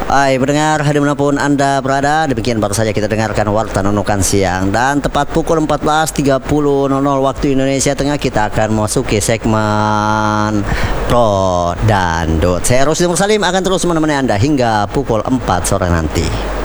Hai pendengar, dimanapun Anda berada, demikian baru saja kita dengarkan Warta Nunukan Siang. Dan tepat pukul 14.30 waktu Indonesia Tengah, kita akan memasuki segmen Pro dan Dut. Saya Rusdi Mursalim akan terus menemani Anda hingga pukul 4 sore nanti.